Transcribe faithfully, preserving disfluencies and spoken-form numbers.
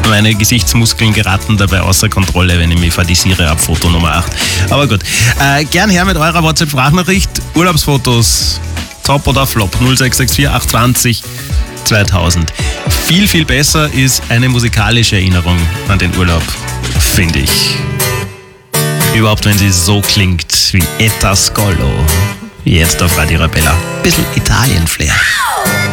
Meine Gesichtsmuskeln geraten dabei außer Kontrolle, wenn ich mich fadisiere ab Foto Nummer acht. Aber gut. Äh, gern her mit eurer WhatsApp-Sprachnachricht. Urlaubsfotos, top oder flop, null sechs sechs vier acht zwei null zweitausend. Viel, viel besser ist eine musikalische Erinnerung an den Urlaub, finde ich. Überhaupt, wenn sie so klingt wie Etta Scolo. Jetzt auf Radio Arabella. Bisschen Italien-Flair.